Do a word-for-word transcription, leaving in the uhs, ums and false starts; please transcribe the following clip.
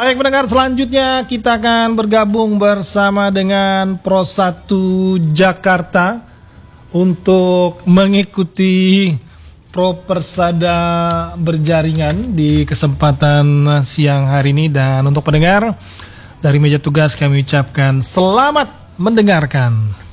Baik pendengar, selanjutnya kita akan bergabung bersama dengan Pro satu Jakarta untuk mengikuti Pro Persada berjaringan di kesempatan siang hari ini. Dan untuk pendengar, dari meja tugas kami ucapkan selamat mendengarkan.